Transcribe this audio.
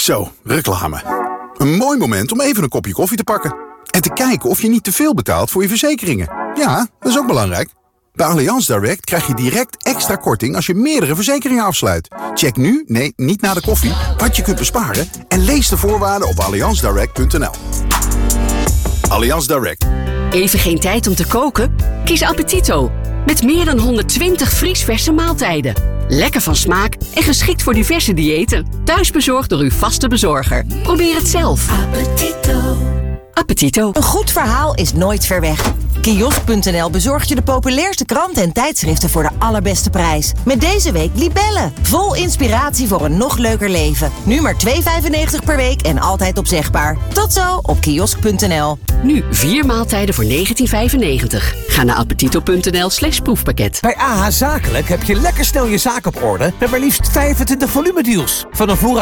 Zo, reclame. Een mooi moment om even een kopje koffie te pakken. En te kijken of je niet te veel betaalt voor je verzekeringen. Ja, dat is ook belangrijk. Bij Allianz Direct krijg je direct extra korting als je meerdere verzekeringen afsluit. Check nu, nee, niet na de koffie, wat je kunt besparen en lees de voorwaarden op allianzdirect.nl. Allianz Direct. Even geen tijd om te koken? Kies Appetito. Met meer dan 120 vriesverse maaltijden. Lekker van smaak en geschikt voor diverse diëten. Thuisbezorgd door uw vaste bezorger. Probeer het zelf. Appetito. Appetito. Een goed verhaal is nooit ver weg. Kiosk.nl bezorgt je de populairste kranten en tijdschriften voor de allerbeste prijs. Met deze week Libellen. Vol inspiratie voor een nog leuker leven. Nu maar €2,95 per week en altijd opzegbaar. Tot zo op kiosk.nl. Nu 4 maaltijden voor €19,95. Ga naar appetito.nl/proefpakket. Bij AH Zakelijk heb je lekker snel je zaak op orde met maar liefst 25 volumedeals. Van een voorraad